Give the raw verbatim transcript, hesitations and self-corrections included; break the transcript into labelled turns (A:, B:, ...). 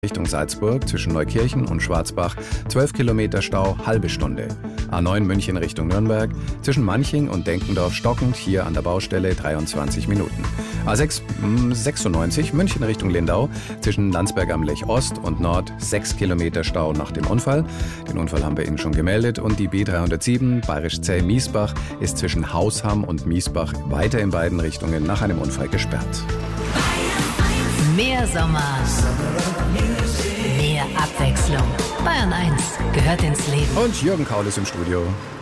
A: Richtung Salzburg zwischen Neukirchen und Schwarzbach zwölf Kilometer Stau, halbe Stunde. A neun München Richtung Nürnberg zwischen Manching und Denkendorf stockend, hier an der Baustelle dreiundzwanzig Minuten. A sechs sechsundneunzig München Richtung Lindau zwischen Landsberg am Lech Ost und Nord sechs Kilometer Stau nach dem Unfall. Den Unfall haben wir Ihnen schon gemeldet. Und die B dreihundertsieben Bayerisch-Zell-Miesbach ist zwischen Hausham und Miesbach weiter in beiden Richtungen nach einem Unfall gesperrt.
B: Mehr Sommer, mehr Abwechslung. Bayern eins gehört ins Leben.
A: Und Jürgen Kaul ist im Studio.